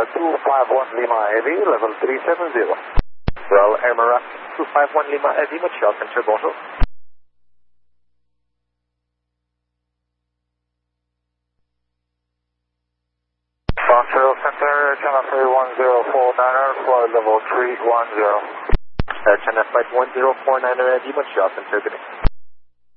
251 Lima Heavy, level 370. Well, Air Morocco 251 Lima Heavy, Montreal Center, bonjour. Montreal Center, channel 310490 for level 310. Channel flight 1049 Heavy, Montreal Center, good day.